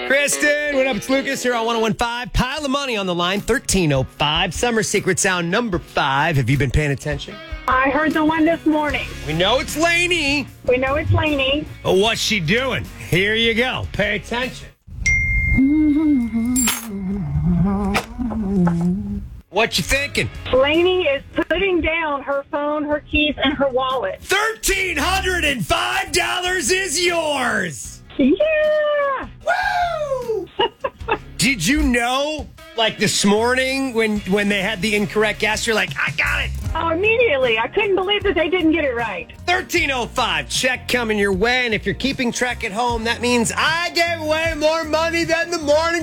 Kristen, what up? It's Lucas here on 101.5. Pile of money on the line, 1305. Summer Secret Sound number 5. Have you been paying attention? I heard the one this morning. We know it's Lainey. We know it's Lainey. But what's she doing? Here you go. Pay attention. What you thinking? Lainey is putting down her phone, her keys, and her wallet. $1,305 is yours. Yeah! Woo! Did you know, like this morning when they had the incorrect guess, you're like, I got it. Oh, immediately. I couldn't believe that they didn't get it right. 1305, check coming your way. And if you're keeping track at home, that means I gave away more money than the morning